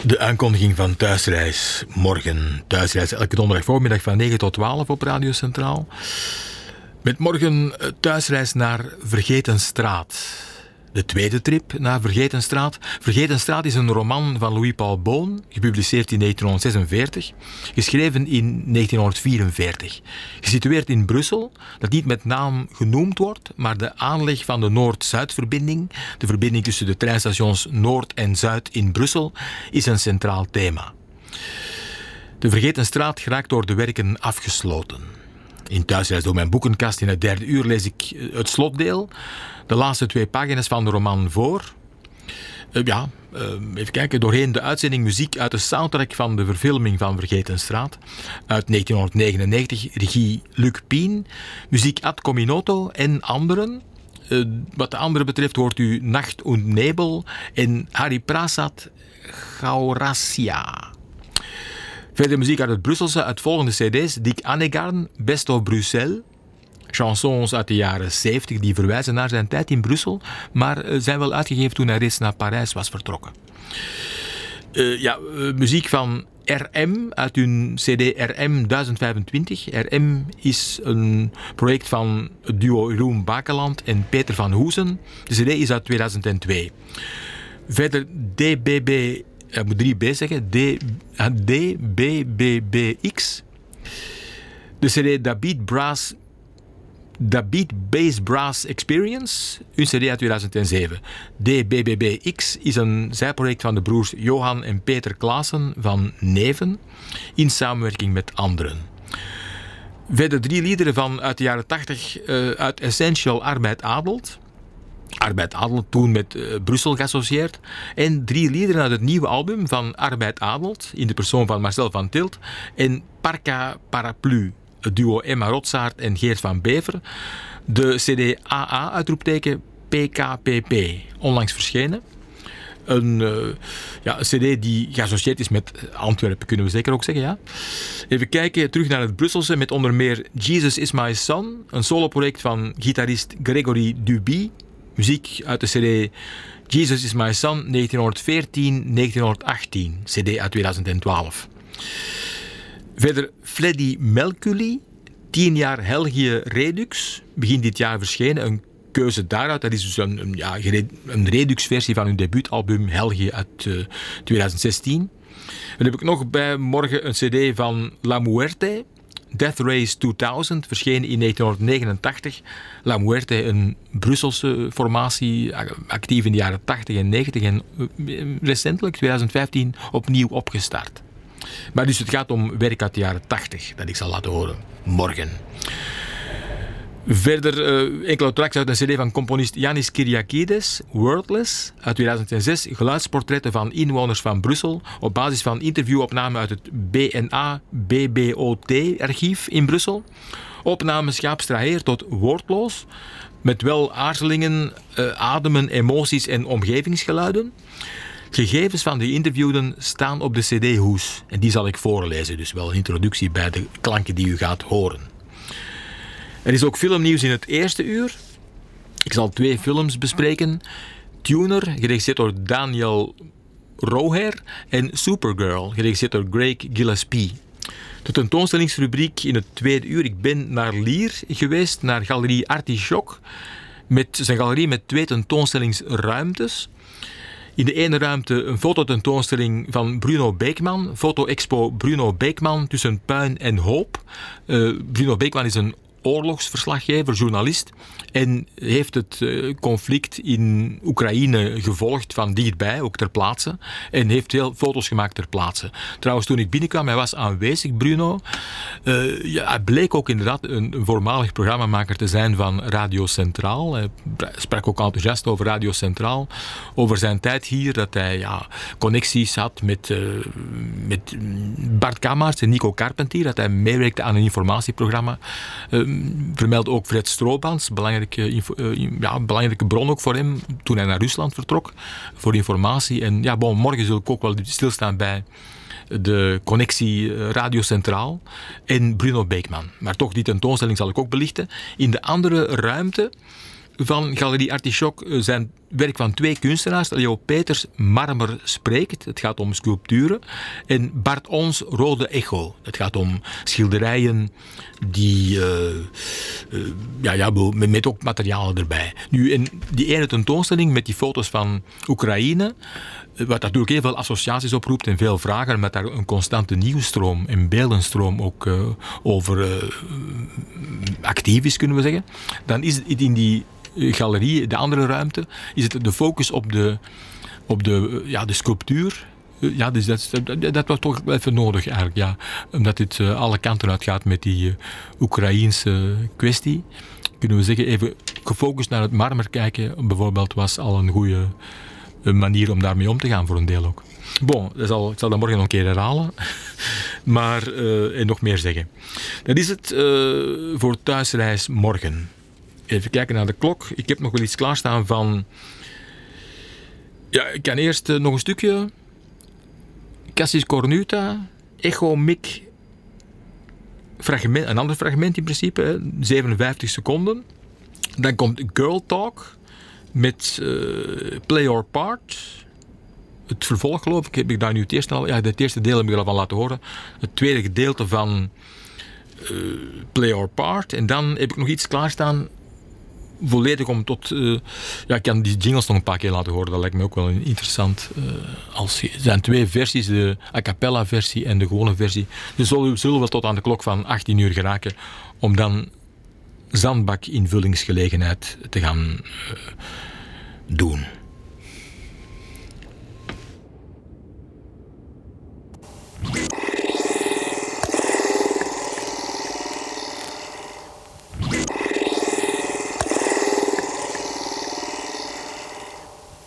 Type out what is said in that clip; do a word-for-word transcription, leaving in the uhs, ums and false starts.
De aankondiging van Thuisreis. Morgen Thuisreis. Elke donderdag voormiddag van negen tot twaalf op Radio Centraal. Met morgen Thuisreis naar Vergetenstraat. De tweede trip naar Vergetenstraat. Vergetenstraat is een roman van Louis-Paul Boon, gepubliceerd in negentienhonderdzesenveertig, geschreven in negentienhonderdvierenveertig. Gesitueerd in Brussel, dat niet met naam genoemd wordt, maar de aanleg van de Noord-Zuidverbinding, de verbinding tussen de treinstations Noord en Zuid in Brussel, is een centraal thema. De Vergetenstraat geraakt door de werken afgesloten. In Thuisreis door mijn boekenkast in het derde uur lees ik het slotdeel, de laatste twee pagina's van de roman voor. Uh, ja, uh, even kijken, doorheen de uitzending muziek uit de soundtrack van de verfilming van Vergetenstraat uit negentienhonderdnegenennegentig, regie Luc Pien, muziek Ad Cominoto en anderen. Uh, wat de anderen betreft hoort u Nacht und Nebel en Harry Prasad Gaurasia. Verder muziek uit het Brusselse, uit volgende cd's. Dick Annegarn, Best of Bruxelles. Chansons uit de jaren zeventig die verwijzen naar zijn tijd in Brussel, maar zijn wel uitgegeven toen hij reeds naar Parijs was vertrokken. Uh, ja, uh, muziek van R M uit hun cd R M duizend vijfentwintig. R M is een project van het duo Jeroen Bakeland en Peter van Hoezen. De cd is uit tweeduizend twee. Verder D B B... Ik moet drie B zeggen. D B B B X. De cd David Brass... David Bass Brass Experience. Een cd uit tweeduizend zeven. D B B B X is een zijproject van de broers Johan en Peter Klaassen van Neven. In samenwerking met anderen. Verder drie liederen van uit de jaren tachtig uh, uit Essential Arbeid Adelt. Arbeid Adelt, toen met uh, Brussel geassocieerd. En drie liederen uit het nieuwe album van Arbeid Adelt, in de persoon van Marcel van Tilt. En Parka Paraplu, het duo Emma Rotsaert en Geert van Bever. De cd A A, uitroepteken P K P P, onlangs verschenen. Een, uh, ja, een cd die geassocieerd is met Antwerpen, kunnen we zeker ook zeggen, ja. Even kijken, terug naar het Brusselse, met onder meer Jesus Is My Son, een soloproject van gitarist Gregory Duby. Muziek uit de cd Jesus Is My Son negentienhonderdveertien tot negentienhonderdachttien, cd uit tweeduizend twaalf. Verder Freddy Melculi, tien jaar Helgië Redux, begin dit jaar verschenen, een keuze daaruit. Dat is dus een, een, ja, een Redux-versie van hun debuutalbum Helgië uit uh, tweeduizend zestien. Dan heb ik nog bij morgen een cd van La Muerte, Death Race tweeduizend, verschenen in negentienhonderdnegenentachtig. La Muerte, een Brusselse formatie, actief in de jaren tachtig en negentig en recentelijk, tweeduizend vijftien, opnieuw opgestart. Maar dus het gaat om werk uit de jaren tachtig, dat ik zal laten horen morgen. Verder uh, enkele tracks uit een cd van componist Yanis Kyriakides, Wordless, uit tweeduizend zes. Geluidsportretten van inwoners van Brussel op basis van interviewopnamen uit het B N A B B O T-archief in Brussel. Opnames geabstraheerd tot woordloos, met wel aarzelingen, uh, ademen, emoties en omgevingsgeluiden. Gegevens van de interviewden staan op de cd-hoes en die zal ik voorlezen, dus wel een introductie bij de klanken die u gaat horen. Er is ook filmnieuws in het eerste uur. Ik zal twee films bespreken. Tuner, geregisseerd door Daniel Roher, en Supergirl, geregisseerd door Greg Gillespie. De tentoonstellingsrubriek in het tweede uur. Ik ben naar Lier geweest, naar Galerie Artichok, met zijn galerie met twee tentoonstellingsruimtes. In de ene ruimte een fototentoonstelling van Bruno Beekman, Foto-expo Bruno Beekman tussen puin en hoop. Uh, Bruno Beekman is een oorlogsverslaggever, journalist, en heeft het uh, conflict in Oekraïne gevolgd van dichtbij, ook ter plaatse, en heeft veel foto's gemaakt ter plaatse. Trouwens, toen ik binnenkwam, hij was aanwezig, Bruno. Uh, ja, hij bleek ook inderdaad een, een voormalig programmamaker te zijn van Radio Centraal. Hij sprak ook enthousiast over Radio Centraal, over zijn tijd hier, dat hij ja, connecties had met, uh, met Bart Kammaerts en Nico Carpentier, dat hij meewerkte aan een informatieprogramma. Uh, vermeld ook Fred Stroobans, belangrijke, info, uh, ja, belangrijke bron ook voor hem toen hij naar Rusland vertrok voor informatie. En ja, bon, morgen zul ik ook wel stilstaan bij de connectie Radio Centraal en Bruno Beekman. Maar toch, die tentoonstelling zal ik ook belichten. In de andere ruimte van Galerie Artichok zijn werk van twee kunstenaars. Leo Peters, Marmer spreekt. Het gaat om sculpturen. En Bart Ons, Rode Echo. Het gaat om schilderijen die... Uh, uh, ja, ja, met, met ook materialen erbij. Nu, in die ene tentoonstelling met die foto's van Oekraïne... Wat natuurlijk heel veel associaties oproept en veel vragen, met daar een constante nieuwsstroom en beeldenstroom ook uh, over uh, actief is, kunnen we zeggen. Dan is het in die galerie, de andere ruimte, is het de focus op de, op de, ja, de sculptuur. Ja, dus dat, dat, dat was toch even nodig eigenlijk, ja. Omdat dit uh, alle kanten uitgaat met die uh, Oekraïense kwestie. Kunnen we zeggen, even gefocust naar het marmer kijken, bijvoorbeeld, was al een goede... een manier om daarmee om te gaan, voor een deel ook. Bon, dat zal, ik zal dat morgen nog een keer herhalen. Maar, uh, en nog meer zeggen. Dat is het uh, voor thuisreis morgen. Even kijken naar de klok. Ik heb nog wel iets klaarstaan van... Ja, ik kan eerst uh, nog een stukje. Cassis Cornuta, Echo Mic, fragment, een ander fragment in principe, hè, zevenenvijftig seconden. Dan komt Girl Talk... met uh, Play Your Part. Het vervolg, geloof ik, heb ik daar nu het eerste al... Ja, het eerste deel heb ik er al van laten horen. Het tweede gedeelte van uh, Play Your Part. En dan heb ik nog iets klaarstaan... volledig om tot... Uh, ja, ik kan die jingles nog een paar keer laten horen. Dat lijkt me ook wel interessant. Uh, als, er zijn twee versies. De a cappella versie en de gewone versie. Dus zullen, zullen we tot aan de klok van achttien uur geraken... om dan... zandbak invullingsgelegenheid te gaan uh, doen.